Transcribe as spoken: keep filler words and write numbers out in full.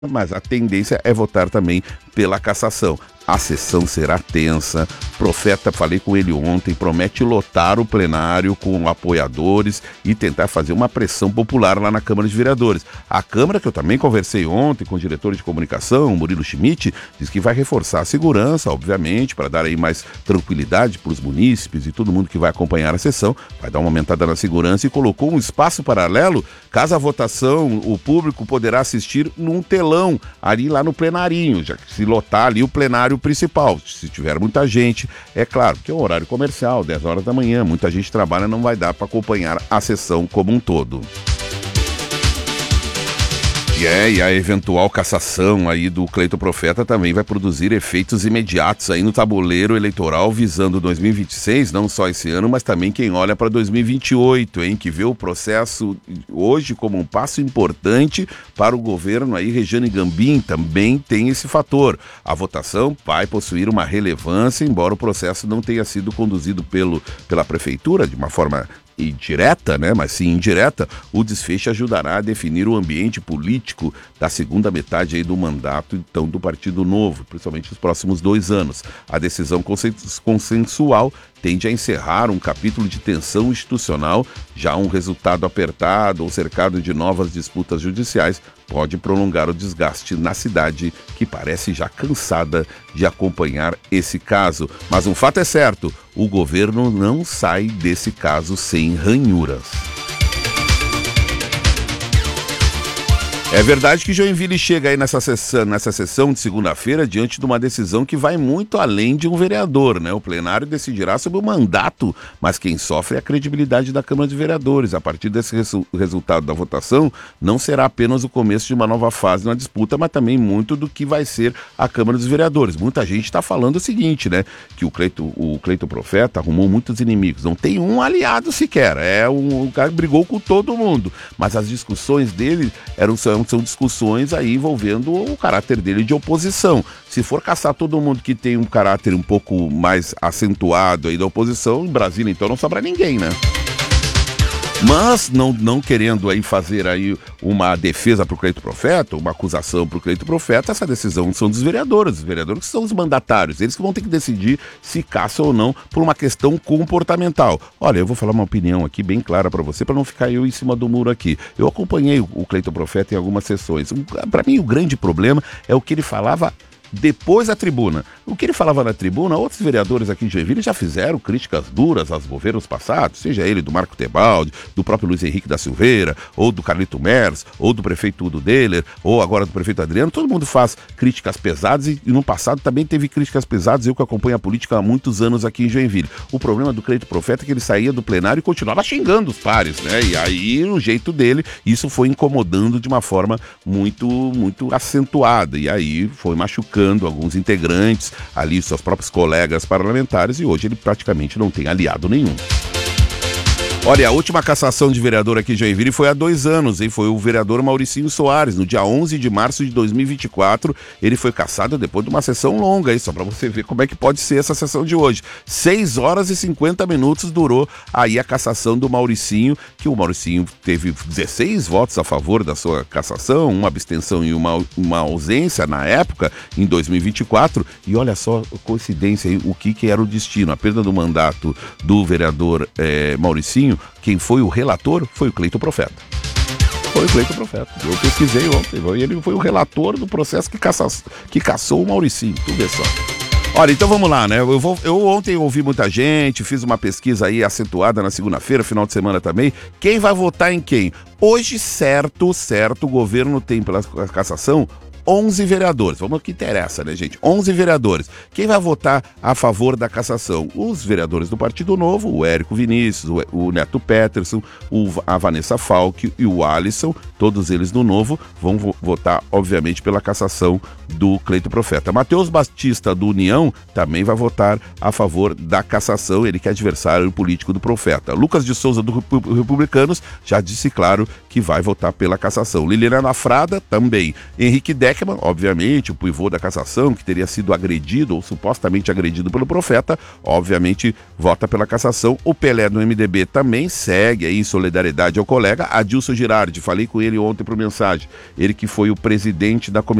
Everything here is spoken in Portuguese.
mas a tendência é votar também pela cassação. A sessão será tensa. Profeta, falei com ele ontem, promete lotar o plenário com apoiadores e tentar fazer uma pressão popular lá na Câmara de Vereadores. A Câmara, que eu também conversei ontem com o diretor de comunicação, Murilo Schmidt, diz que vai reforçar a segurança, obviamente, para dar aí mais tranquilidade para os munícipes e todo mundo que vai acompanhar a sessão. Vai dar uma aumentada na segurança e colocou um espaço paralelo. Caso a votação, o público poderá assistir num telão ali lá no plenarinho, já que se lotar ali o plenário principal, se tiver muita gente, é claro que é um horário comercial, dez horas da manhã, muita gente trabalha, não vai dar para acompanhar a sessão como um todo. E, é, e a eventual cassação aí do Cleiton Profeta também vai produzir efeitos imediatos aí no tabuleiro eleitoral visando dois mil e vinte e seis, não só esse ano, mas também quem olha para dois mil e vinte e oito, hein, que vê o processo hoje como um passo importante para o governo aí. Regiane Gambim também tem esse fator. A votação vai possuir uma relevância, embora o processo não tenha sido conduzido pelo, pela prefeitura de uma forma indireta, né, mas sim indireta. O desfecho ajudará a definir o ambiente político da segunda metade aí do mandato, então, do Partido Novo, principalmente nos próximos dois anos. A decisão consensual tende a encerrar um capítulo de tensão institucional. Já um resultado apertado ou cercado de novas disputas judiciais pode prolongar o desgaste na cidade, que parece já cansada de acompanhar esse caso. Mas um fato é certo, o governo não sai desse caso sem ranhuras. É verdade que Joinville chega aí nessa sessão, nessa sessão de segunda-feira diante de uma decisão que vai muito além de um vereador, né? O plenário decidirá sobre o mandato, mas quem sofre é a credibilidade da Câmara de Vereadores. A partir desse resu- resultado da votação, não será apenas o começo de uma nova fase na disputa, mas também muito do que vai ser a Câmara dos Vereadores. Muita gente está falando o seguinte, né? Que o Cleiton, o Cleiton Profeta arrumou muitos inimigos, não tem um aliado sequer, é um, um cara que brigou com todo mundo, mas as discussões dele eram são são discussões aí envolvendo o caráter dele de oposição. Se for caçar todo mundo que tem um caráter um pouco mais acentuado aí da oposição, em Brasília então não sobra ninguém, né? Mas, não, não querendo aí fazer aí uma defesa para o Cleiton Profeta, uma acusação para o Cleiton Profeta, essa decisão são dos vereadores, os vereadores que são os mandatários, eles que vão ter que decidir se caça ou não por uma questão comportamental. Olha, eu vou falar uma opinião aqui bem clara para você, para não ficar eu em cima do muro aqui. Eu acompanhei o Cleiton Profeta em algumas sessões. Para mim, o grande problema é o que ele falava depois da tribuna. O que ele falava na tribuna, outros vereadores aqui em Joinville já fizeram críticas duras aos governos passados, seja ele do Marco Tebaldi, do próprio Luiz Henrique da Silveira, ou do Carlito Mers, ou do prefeito Udo Deller, ou agora do prefeito Adriano. Todo mundo faz críticas pesadas e, e no passado também teve críticas pesadas, eu que acompanho a política há muitos anos aqui em Joinville. O problema do Cleiton Profeta é que ele saía do plenário e continuava xingando os pares, né? E aí, no jeito dele, isso foi incomodando de uma forma muito, muito acentuada, e aí foi machucando alguns integrantes, ali seus próprios colegas parlamentares, e hoje ele praticamente não tem aliado nenhum. Olha, a última cassação de vereador aqui em Joinville foi há dois anos, hein? Foi o vereador Mauricinho Soares, no dia onze de março de dois mil e vinte e quatro. Ele foi cassado depois de uma sessão longa, aí, só para você ver como é que pode ser essa sessão de hoje. seis horas e cinquenta minutos durou aí a cassação do Mauricinho, que o Mauricinho teve dezesseis votos a favor da sua cassação, uma abstenção e uma, uma ausência na época, em dois mil e vinte e quatro. E olha só, coincidência aí, o que, que era o destino, a perda do mandato do vereador é, Mauricinho. Quem foi o relator foi o Cleiton Profeta. Foi o Cleiton Profeta. Eu pesquisei ontem, e ele foi o relator do processo que, caça, que caçou o Mauricinho. Tu vê só. Olha, então vamos lá, né? Eu, vou, eu ontem ouvi muita gente, fiz uma pesquisa aí acentuada na segunda-feira, final de semana também. Quem vai votar em quem? Hoje, certo, certo, o governo tem pela cassação onze vereadores, vamos ao que interessa, né, gente? onze vereadores. Quem vai votar a favor da cassação? Os vereadores do Partido Novo, o Érico Vinícius, o, o Neto Peterson, o, a Vanessa Falck e o Alisson, todos eles do Novo, vão vo- votar, obviamente, pela cassação do Cleiton Profeta. Matheus Batista, do União, também vai votar a favor da cassação, ele que é adversário político do Profeta. Lucas de Souza, do Repu- Republicanos, já disse claro que vai votar pela cassação. Liliana Frada, também. Henrique Deckman, obviamente, o pivô da cassação, que teria sido agredido ou supostamente agredido pelo Profeta, obviamente vota pela cassação. O Pelé do M D B também segue aí em solidariedade ao colega. Adilson Girardi, falei com ele ontem por mensagem, ele que foi o presidente da comissão